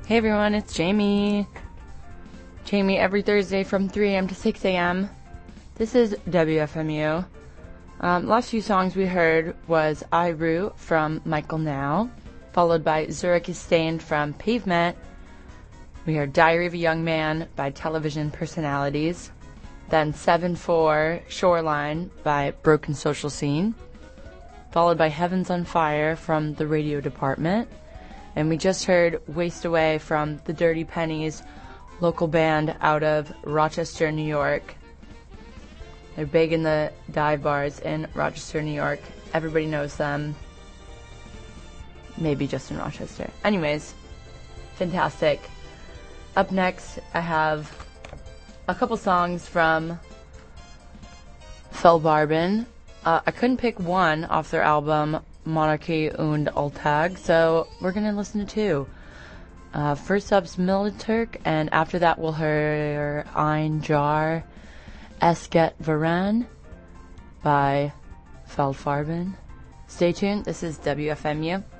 Hey everyone, it's Jamie. Jamie every Thursday from 3 a.m. to 6 a.m. This is WFMU. Last few songs we heard was I Rue from Michael Now, followed by Zurich is Stained from Pavement. We heard Diary of a Young Man by Television Personalities. Then 7/4 Shoreline by Broken Social Scene, followed by Heavens on Fire from the Radio Department. And we just heard Waste Away from the Dirty Pennies, local band out of Rochester, New York. They're big in the dive bars in Rochester, New York. Everybody knows them. Maybe just in Rochester. Anyways, fantastic. Up next, I have a couple songs from Feldbarben. I couldn't pick one off their album Monarchy und Alltag, so we're gonna listen to two. First up's Militurk, and after that we'll hear Ein Jar Esket Varan by Feldfarben. Stay tuned, this is WFMU.